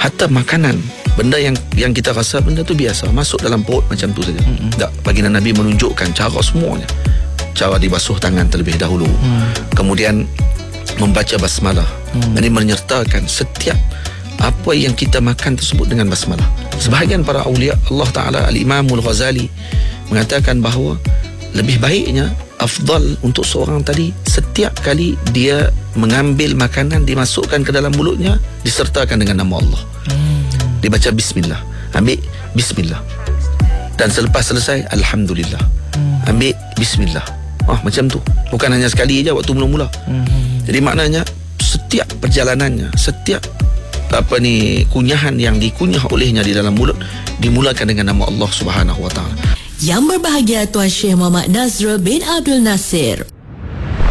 Hatta makanan, benda yang kita rasa benda tu biasa, masuk dalam perut macam tu saja. Tak, baginda Nabi menunjukkan cara semuanya. Cara dibasuh tangan terlebih dahulu, kemudian membaca basmalah. Ini menyertakan setiap apa yang kita makan tersebut dengan basmalah. Sebahagian para awliya Allah Ta'ala, Al-Imamul Ghazali mengatakan bahawa lebih baiknya, afdal untuk seorang tadi, setiap kali dia mengambil makanan dimasukkan ke dalam mulutnya, disertakan dengan nama Allah. Dibaca bismillah, ambil bismillah, dan selepas selesai alhamdulillah, ambil bismillah. Macam tu, bukan hanya sekali je waktu mula-mula. Jadi maknanya setiap perjalanannya, setiap kunyahan yang dikunyah olehnya di dalam mulut dimulakan dengan nama Allah Subhanahu wa taala. Yang berbahagia Tuan Syekh Muhammad Nazrul bin Abdul Nasir.